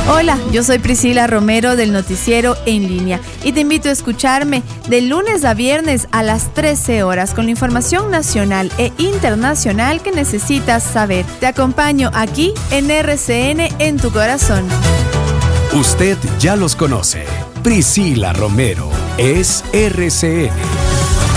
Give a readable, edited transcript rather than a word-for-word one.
Hola, yo soy Priscila Romero del Noticiero En Línea y te invito a escucharme de lunes a viernes a las 13 horas con la información nacional e internacional que necesitas saber. Te acompaño aquí en RCN en tu corazón. Usted ya los conoce. Priscila Romero es RCN.